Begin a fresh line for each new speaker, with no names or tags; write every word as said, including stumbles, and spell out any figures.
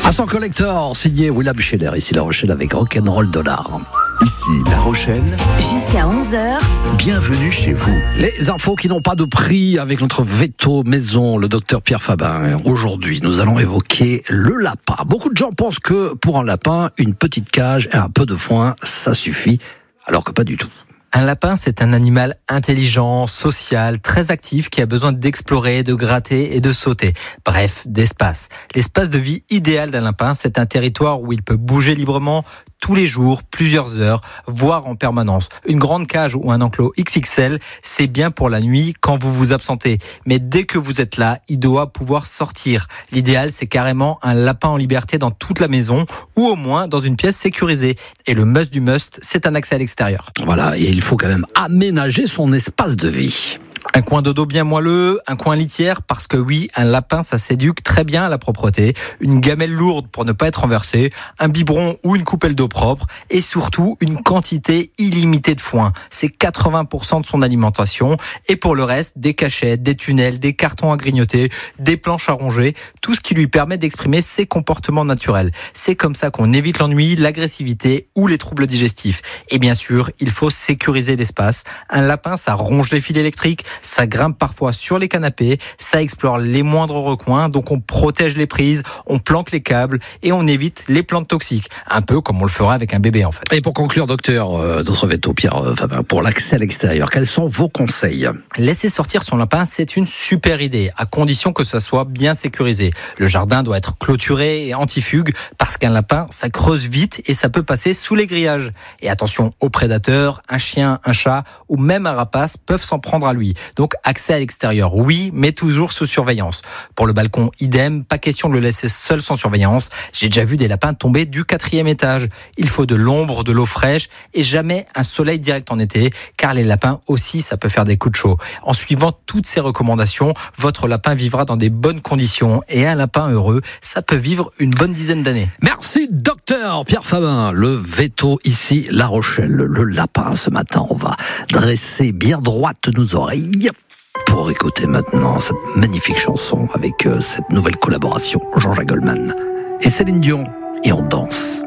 Vincent Collector, signé William Scheller, ici La Rochelle avec Rock'n'Roll Dollar.
Ici La Rochelle.
Jusqu'à onze heures.
Bienvenue chez vous.
Les infos qui n'ont pas de prix avec notre veto maison, le docteur Pierre Fabbin. Aujourd'hui, nous allons évoquer le lapin. Beaucoup de gens pensent que pour un lapin, une petite cage et un peu de foin, ça suffit, alors que pas du tout.
Un lapin, c'est un animal intelligent, social, très actif, qui a besoin d'explorer, de gratter et de sauter. Bref, d'espace. L'espace de vie idéal d'un lapin, c'est un territoire où il peut bouger librement tous les jours, plusieurs heures, voire en permanence. Une grande cage ou un enclos X X L, c'est bien pour la nuit quand vous vous absentez. Mais dès que vous êtes là, il doit pouvoir sortir. L'idéal, c'est carrément un lapin en liberté dans toute la maison ou au moins dans une pièce sécurisée. Et le must du must, c'est un accès à l'extérieur.
Voilà, et il faut quand même aménager son espace de vie.
Un coin dodo bien moelleux, un coin litière, parce que oui, un lapin, ça s'éduque très bien à la propreté, une gamelle lourde pour ne pas être renversé, un biberon ou une coupelle d'eau propre, et surtout une quantité illimitée de foin. C'est quatre-vingts pour cent de son alimentation, et pour le reste, des cachettes, des tunnels, des cartons à grignoter, des planches à ronger, tout ce qui lui permet d'exprimer ses comportements naturels. C'est comme ça qu'on évite l'ennui, l'agressivité ou les troubles digestifs. Et bien sûr, il faut sécuriser l'espace. Un lapin, ça ronge les fils électriques, ça grimpe parfois sur les canapés, ça explore les moindres recoins, donc on protège les prises, on planque les câbles et on évite les plantes toxiques. Un peu comme on le fera avec un bébé en fait.
Et pour conclure, docteur, euh, notre veto, Pierre euh, Fabbin, pour l'accès à l'extérieur, quels sont vos conseils ?
Laisser sortir son lapin, c'est une super idée, à condition que ça soit bien sécurisé. Le jardin doit être clôturé et antifugue, parce qu'un lapin, ça creuse vite et ça peut passer sous les grillages. Et attention aux prédateurs, un chien, un chat ou même un rapace peuvent s'en prendre à lui. Donc accès à l'extérieur, oui, mais toujours sous surveillance. Pour le balcon, idem, pas question de le laisser seul sans surveillance. J'ai déjà vu des lapins tomber du quatrième étage. Il faut de l'ombre, de l'eau fraîche et jamais un soleil direct en été, car les lapins aussi, ça peut faire des coups de chaud. En suivant toutes ces recommandations, votre lapin vivra dans des bonnes conditions et un lapin heureux, ça peut vivre une bonne dizaine d'années.
Merci, docteur Pierre Fabbin. Le veto ici, La Rochelle, le lapin. Ce matin, on va dresser bien droite nos oreilles pour écouter maintenant cette magnifique chanson avec euh, cette nouvelle collaboration, Jean-Jacques Goldman et Céline Dion, et on danse.